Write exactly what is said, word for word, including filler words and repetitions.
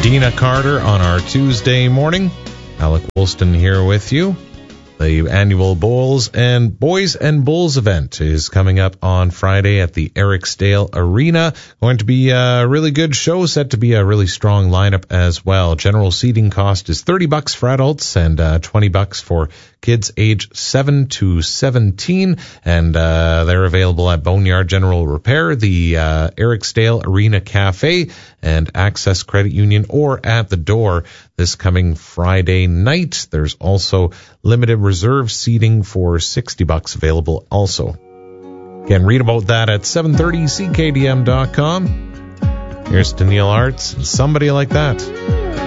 Dina Carter on our Tuesday morning. Alec Woolston here with you. The annual Bowls and Boys and Bulls event is coming up on Friday at the Eriksdale Arena. Going to be a really good show, set to be a really strong lineup as well. General seating cost is thirty bucks for adults and uh, twenty bucks for kids age seven to seventeen, and uh, they're available at Boneyard General Repair, the uh, Eriksdale Arena Cafe, and Access Credit Union, or at the door this coming Friday night. There's also limited reserve seating for sixty bucks available also. Again, read about that at seven thirty C K D M dot com. Here's to Neil Arts and Somebody Like That.